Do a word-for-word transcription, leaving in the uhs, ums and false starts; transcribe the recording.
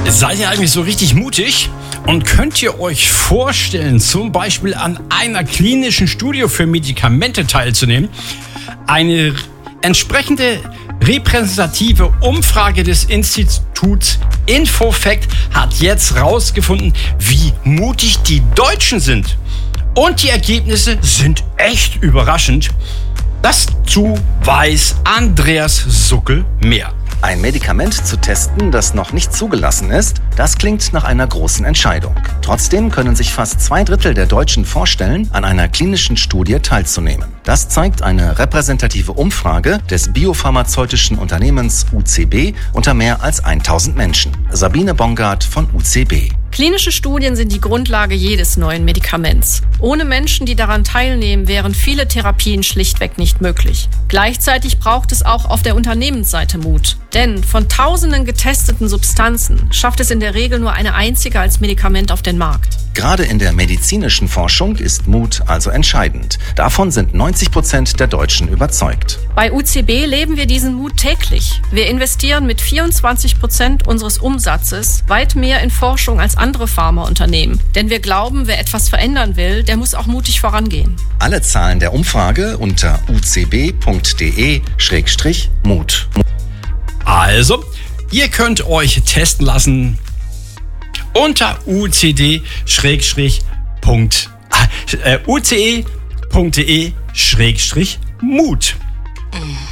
Seid ihr eigentlich so richtig mutig? Und könnt ihr euch vorstellen, zum Beispiel an einer klinischen Studie für Medikamente teilzunehmen? Eine entsprechende repräsentative Umfrage des Instituts InfoFact hat jetzt rausgefunden, wie mutig die Deutschen sind. Und die Ergebnisse sind echt überraschend. Dazu weiß Andreas Suckel mehr. Ein Medikament zu testen, das noch nicht zugelassen ist, das klingt nach einer großen Entscheidung. Trotzdem können sich fast zwei Drittel der Deutschen vorstellen, an einer klinischen Studie teilzunehmen. Das zeigt eine repräsentative Umfrage des biopharmazeutischen Unternehmens U C B unter mehr als tausend Menschen. Sabine Bongard von U C B. Klinische Studien sind die Grundlage jedes neuen Medikaments. Ohne Menschen, die daran teilnehmen, wären viele Therapien schlichtweg nicht möglich. Gleichzeitig braucht es auch auf der Unternehmensseite Mut. Denn von tausenden getesteten Substanzen schafft es in der Regel nur eine einzige als Medikament auf den Markt. Gerade in der medizinischen Forschung ist Mut also entscheidend. Davon sind neunzig Prozent der Deutschen überzeugt. Bei U C B leben wir diesen Mut täglich. Wir investieren mit vierundzwanzig Prozent unseres Umsatzes weit mehr in Forschung als andere Pharmaunternehmen. Denn wir glauben, wer etwas verändern will, der muss auch mutig vorangehen. Alle Zahlen der Umfrage unter u c b punkt d e schrägstrich mut. Also, ihr könnt euch testen lassen unter u c d punkt d e schrägstrich mut.